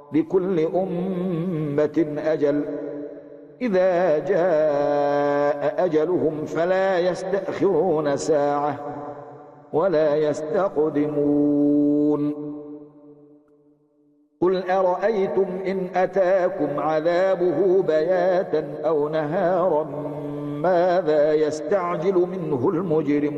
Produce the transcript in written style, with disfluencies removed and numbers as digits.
لكل أمة أجل إذا جاء أجلهم فلا يستأخرون ساعة ولا يستقدمون قل أرأيتم إن أتاكم عذابه بياتا أو نهارا ماذا يستعجل منه المجرمون